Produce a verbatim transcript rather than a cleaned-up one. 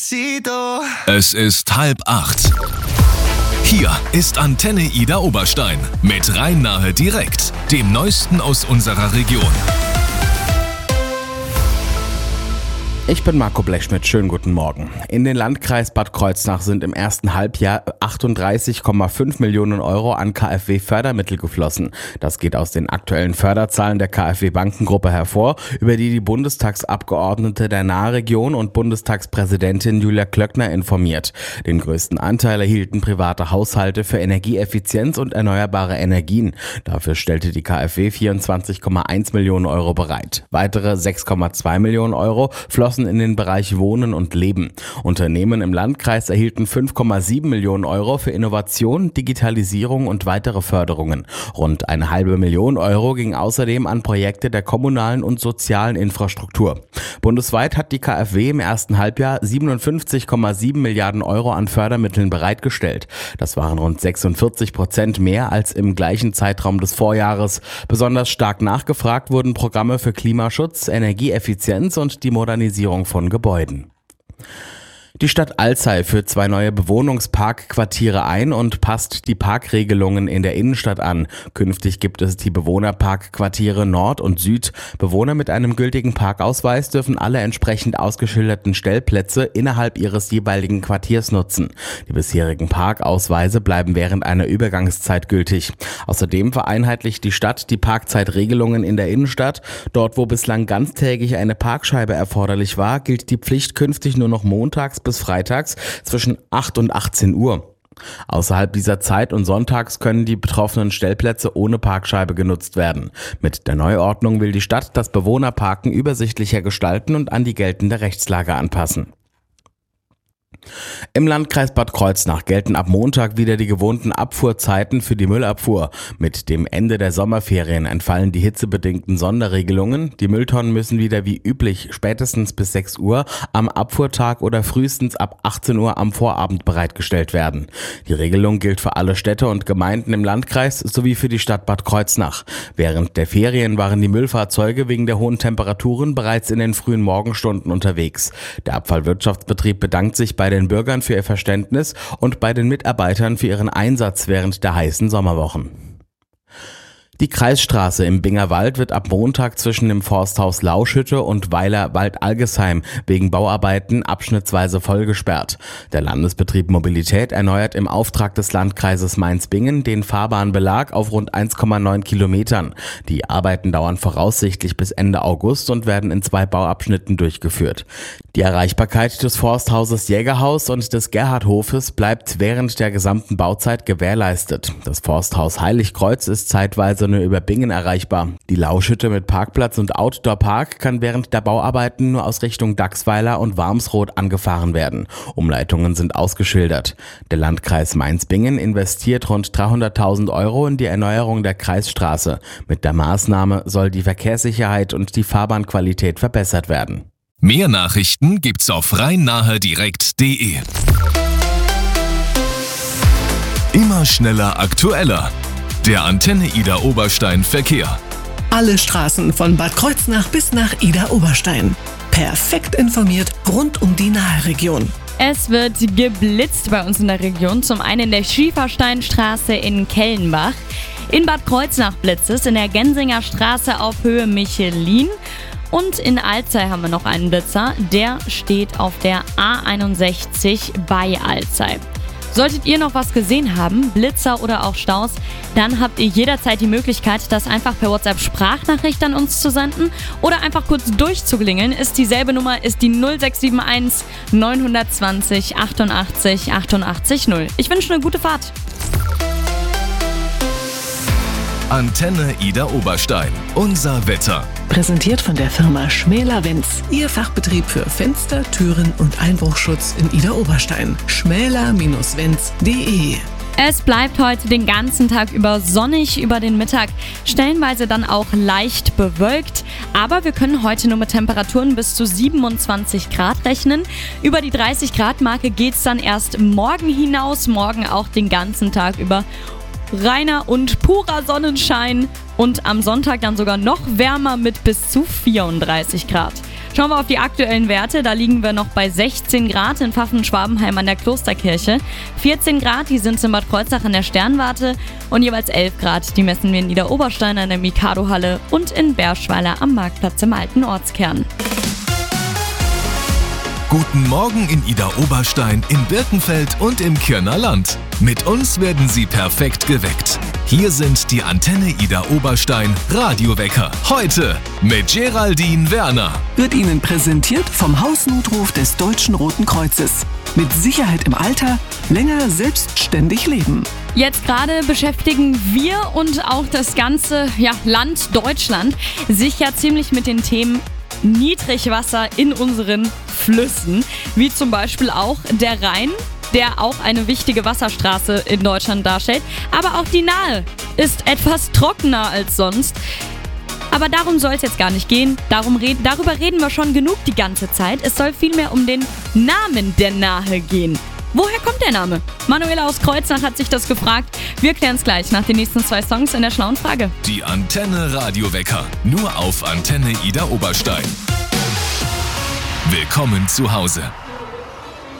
Despacito. Es ist halb acht. Hier ist Antenne Ida Oberstein mit Rhein-Nahe direkt, dem Neuesten aus unserer Region. Ich bin Marco Blechschmidt, schönen guten Morgen. In den Landkreis Bad Kreuznach sind im ersten Halbjahr achtunddreißig Komma fünf Millionen Euro an KfW-Fördermittel geflossen. Das geht aus den aktuellen Förderzahlen der KfW-Bankengruppe hervor, über die die Bundestagsabgeordnete der Nahregion und Bundestagspräsidentin Julia Klöckner informiert. Den größten Anteil erhielten private Haushalte für Energieeffizienz und erneuerbare Energien. Dafür stellte die KfW vierundzwanzig Komma eins Millionen Euro bereit. Weitere sechs Komma zwei Millionen Euro flossen in den Bereich Wohnen und Leben. Unternehmen im Landkreis erhielten fünf Komma sieben Millionen Euro für Innovation, Digitalisierung und weitere Förderungen. Rund eine halbe Million Euro ging außerdem an Projekte der kommunalen und sozialen Infrastruktur. Bundesweit hat die KfW im ersten Halbjahr siebenundfünfzig Komma sieben Milliarden Euro an Fördermitteln bereitgestellt. Das waren rund sechsundvierzig Prozent mehr als im gleichen Zeitraum des Vorjahres. Besonders stark nachgefragt wurden Programme für Klimaschutz, Energieeffizienz und die Modernisierung von Gebäuden. Die Stadt Alzey führt zwei neue Bewohnungsparkquartiere ein und passt die Parkregelungen in der Innenstadt an. Künftig gibt es die Bewohnerparkquartiere Nord und Süd. Bewohner mit einem gültigen Parkausweis dürfen alle entsprechend ausgeschilderten Stellplätze innerhalb ihres jeweiligen Quartiers nutzen. Die bisherigen Parkausweise bleiben während einer Übergangszeit gültig. Außerdem vereinheitlicht die Stadt die Parkzeitregelungen in der Innenstadt. Dort, wo bislang ganztägig eine Parkscheibe erforderlich war, gilt die Pflicht künftig nur noch montags bis freitags zwischen acht und achtzehn Uhr. Außerhalb dieser Zeit und sonntags können die betroffenen Stellplätze ohne Parkscheibe genutzt werden. Mit der Neuordnung will die Stadt das Bewohnerparken übersichtlicher gestalten und an die geltende Rechtslage anpassen. Im Landkreis Bad Kreuznach gelten ab Montag wieder die gewohnten Abfuhrzeiten für die Müllabfuhr. Mit dem Ende der Sommerferien entfallen die hitzebedingten Sonderregelungen. Die Mülltonnen müssen wieder wie üblich spätestens bis sechs Uhr am Abfuhrtag oder frühestens ab achtzehn Uhr am Vorabend bereitgestellt werden. Die Regelung gilt für alle Städte und Gemeinden im Landkreis sowie für die Stadt Bad Kreuznach. Während der Ferien waren die Müllfahrzeuge wegen der hohen Temperaturen bereits in den frühen Morgenstunden unterwegs. Der Abfallwirtschaftsbetrieb bedankt sich bei den Bürgern für ihr Verständnis und bei den Mitarbeitern für ihren Einsatz während der heißen Sommerwochen. Die Kreisstraße im Bingerwald wird ab Montag zwischen dem Forsthaus Lauschhütte und Weiler Wald-Algesheim wegen Bauarbeiten abschnittsweise vollgesperrt. Der Landesbetrieb Mobilität erneuert im Auftrag des Landkreises Mainz-Bingen den Fahrbahnbelag auf rund eins Komma neun Kilometern. Die Arbeiten dauern voraussichtlich bis Ende August und werden in zwei Bauabschnitten durchgeführt. Die Erreichbarkeit des Forsthauses Jägerhaus und des Gerhardhofes bleibt während der gesamten Bauzeit gewährleistet. Das Forsthaus Heiligkreuz ist zeitweise nur über Bingen erreichbar. Die Lauschhütte mit Parkplatz und Outdoor-Park kann während der Bauarbeiten nur aus Richtung Dachsweiler und Warmsroth angefahren werden. Umleitungen sind ausgeschildert. Der Landkreis Mainz-Bingen investiert rund dreihunderttausend Euro in die Erneuerung der Kreisstraße. Mit der Maßnahme soll die Verkehrssicherheit und die Fahrbahnqualität verbessert werden. Mehr Nachrichten gibt's auf rhein-nahe direkt punkt de. Immer schneller, aktueller. Der Antenne Ida Oberstein Verkehr. Alle Straßen von Bad Kreuznach bis nach Ida Oberstein. Perfekt informiert rund um die Nahregion. Es wird geblitzt bei uns in der Region. Zum einen in der Schiefersteinstraße in Kellenbach. In Bad Kreuznach blitzt es in der Gensinger Straße auf Höhe Michelin. Und in Alzey haben wir noch einen Blitzer. Der steht auf der A einundsechzig bei Alzey. Solltet ihr noch was gesehen haben, Blitzer oder auch Staus, dann habt ihr jederzeit die Möglichkeit, das einfach per WhatsApp-Sprachnachricht an uns zu senden oder einfach kurz durchzuklingeln. Ist dieselbe Nummer, ist die null sechs sieben eins neun zwei null achtundachtzig achtundachtzig null. Ich wünsche eine gute Fahrt. Antenne Ida Oberstein. Unser Wetter. Präsentiert von der Firma Schmäler-Wenz. Ihr Fachbetrieb für Fenster, Türen und Einbruchschutz in Ida Oberstein. schmäler Bindestrich wenz punkt de. Es bleibt heute den ganzen Tag über sonnig über den Mittag, stellenweise dann auch leicht bewölkt. Aber wir können heute nur mit Temperaturen bis zu siebenundzwanzig Grad rechnen. Über die dreißig Grad Marke geht es dann erst morgen hinaus. Morgen auch den ganzen Tag über reiner und purer Sonnenschein und am Sonntag dann sogar noch wärmer mit bis zu vierunddreißig Grad. Schauen wir auf die aktuellen Werte. Da liegen wir noch bei sechzehn Grad in Pfaffen-Schwabenheim an der Klosterkirche. vierzehn Grad, die sind in Bad Kreuznach an der Sternwarte. Und jeweils elf Grad, die messen wir in Idar-Oberstein an der Mikado-Halle und in Berschweiler am Marktplatz im alten Ortskern. Guten Morgen in Idar-Oberstein, in Birkenfeld und im Kirner Land. Mit uns werden Sie perfekt geweckt. Hier sind die Antenne Idar-Oberstein Radiowecker. Heute mit Geraldine Werner. Wird Ihnen präsentiert vom Hausnotruf des Deutschen Roten Kreuzes. Mit Sicherheit im Alter, länger selbstständig leben. Jetzt gerade beschäftigen wir und auch das ganze ja, Land Deutschland sich ja ziemlich mit den Themen Niedrigwasser in unseren Flüssen, wie zum Beispiel auch der Rhein, der auch eine wichtige Wasserstraße in Deutschland darstellt. Aber auch die Nahe ist etwas trockener als sonst. Aber darum soll es jetzt gar nicht gehen. Darum red- darüber reden wir schon genug die ganze Zeit. Es soll vielmehr um den Namen der Nahe gehen. Woher kommt der Name? Manuela aus Kreuznach hat sich das gefragt. Wir klären es gleich nach den nächsten zwei Songs in der schlauen Frage. Die Antenne Radiowecker. Nur auf Antenne Idar-Oberstein. Willkommen zu Hause.